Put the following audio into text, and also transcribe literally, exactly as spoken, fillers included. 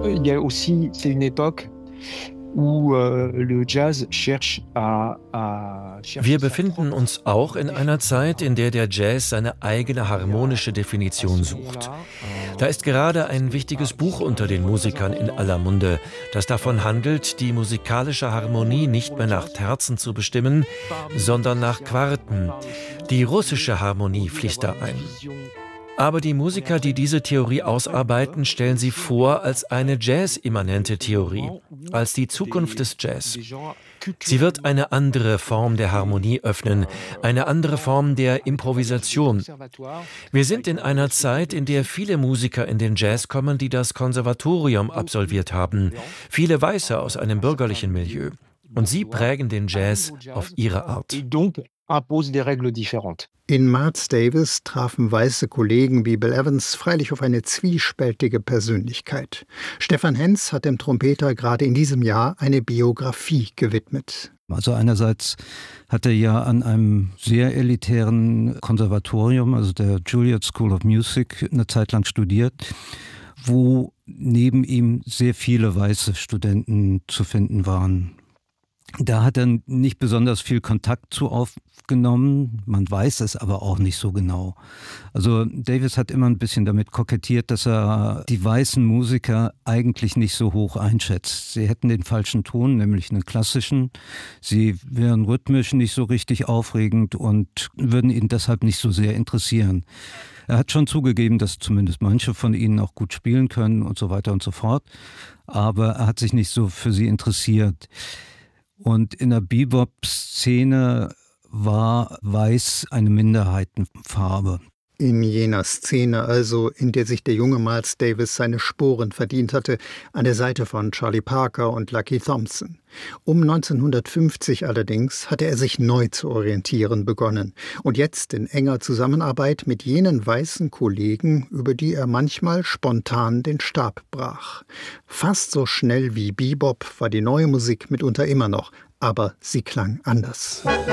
il y a aussi, c'est une époque où euh, le jazz cherche à, à cherche Wir sa befinden propre uns auch in einer Zeit, in der der Jazz seine eigene harmonische Definition sucht. Da ist gerade ein wichtiges Buch unter den Musikern in aller Munde, das davon handelt, die musikalische Harmonie nicht mehr nach Terzen zu bestimmen, sondern nach Quarten. Die russische Harmonie fließt da ein. Aber die Musiker, die diese Theorie ausarbeiten, stellen sie vor als eine Jazz-immanente Theorie, als die Zukunft des Jazz. Sie wird eine andere Form der Harmonie öffnen, eine andere Form der Improvisation. Wir sind in einer Zeit, in der viele Musiker in den Jazz kommen, die das Konservatorium absolviert haben, viele Weiße aus einem bürgerlichen Milieu. Und sie prägen den Jazz auf ihre Art. In Miles Davis trafen weiße Kollegen wie Bill Evans freilich auf eine zwiespältige Persönlichkeit. Stefan Henz hat dem Trompeter gerade in diesem Jahr eine Biografie gewidmet. Also einerseits hat er ja an einem sehr elitären Konservatorium, also der Juilliard School of Music, eine Zeit lang studiert, wo neben ihm sehr viele weiße Studenten zu finden waren. Da hat er nicht besonders viel Kontakt zu aufgenommen, man weiß es aber auch nicht so genau. Also Davis hat immer ein bisschen damit kokettiert, dass er die weißen Musiker eigentlich nicht so hoch einschätzt. Sie hätten den falschen Ton, nämlich einen klassischen. Sie wären rhythmisch nicht so richtig aufregend und würden ihn deshalb nicht so sehr interessieren. Er hat schon zugegeben, dass zumindest manche von ihnen auch gut spielen können und so weiter und so fort. Aber er hat sich nicht so für sie interessiert. Und in der Bebop-Szene war Weiß eine Minderheitenfarbe. In jener Szene also, in der sich der junge Miles Davis seine Sporen verdient hatte, an der Seite von Charlie Parker und Lucky Thompson. Um neunzehnhundertfünfzig allerdings hatte er sich neu zu orientieren begonnen und jetzt in enger Zusammenarbeit mit jenen weißen Kollegen, über die er manchmal spontan den Stab brach. Fast so schnell wie Bebop war die neue Musik mitunter immer noch, aber sie klang anders.